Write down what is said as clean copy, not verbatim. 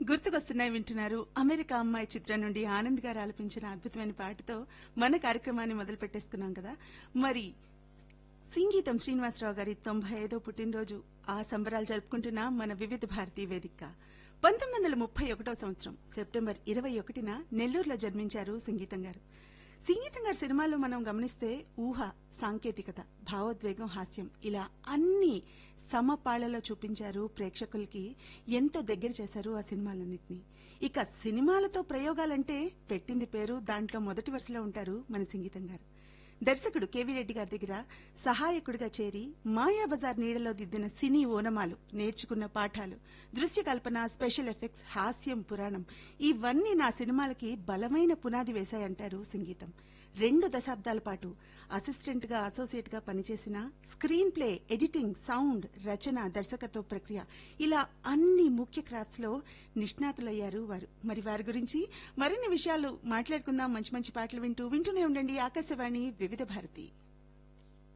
గుర్తుకొస్తున్నాయి వింటున్నారు. అమెరికా అమ్మాయి చిత్రం నుండి ఆనంద్ గారు ఆలపించిన అద్భుతమైన పాటతో మన కార్యక్రమాన్ని మొదలు పెట్టేసుకున్నాం కదా. మరి సంగీతం శ్రీనివాసరావు గారి 95వ పుట్టినరోజు ఆ సంబరాలు జరుపుకుంటున్న మన వివిధ భారతీ వేదిక. 1931వ సంవత్సరం సెప్టెంబర్ 21న నెల్లూరులో జన్మించారు సంగీతం గారు. సంగీతం గారి సినిమాల్లో మనం గమనిస్తే ఊహ, సాంకేతికత, భావోద్వేగం, హాస్యం ఇలా అన్ని సమపాళ్లలో చూపించారు. ప్రేక్షకులకి ఎంతో దగ్గర చేశారు ఆ సినిమాలన్నింటినీ. ఇక సినిమాలతో ప్రయోగాలంటే పెట్టింది పేరు. దాంట్లో మొదటి వరుసలో ఉంటారు మన సంగీతం గారు. దర్శకుడు కేవీ రెడ్డి గారి దగ్గర సహాయకుడిగా చేరి మాయాబజార్ నీడలో దిద్దిన సినీ ఓనమాలు, నేర్చుకున్న పాఠాలు, దృశ్య కల్పన, స్పెషల్ ఎఫెక్ట్స్, హాస్యం, పురాణం ఇవన్నీ నా సినిమాలకి బలమైన పునాది వేశాయంటారు సంగీతం. 2 దశాబ్దాల పాటు అసిస్టెంట్ గా, అసోసియేట్ గా పనిచేసిన స్క్రీన్ ప్లే, ఎడిటింగ్, సౌండ్, రచన, దర్శకత్వ ప్రక్రియ ఇలా అన్ని ముఖ్య క్రాఫ్ట్స్ లో నిష్ణాతులయ్యారు వారు. మరి వారి గురించి మరిన్ని విషయాలు మాట్లాడుకుందాం. మంచి మంచి పాటలు వింటూనే ఉండండి. ఆకాశవాణి వివిధ భారతి.